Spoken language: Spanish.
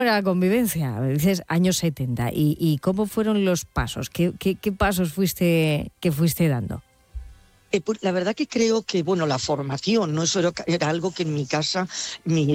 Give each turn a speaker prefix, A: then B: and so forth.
A: la convivencia? Dices años 70. ¿Y cómo fueron los pasos? ¿Qué pasos fuiste dando?
B: Pues la verdad que creo que, bueno, la formación, ¿no? Eso era algo que en mi casa mis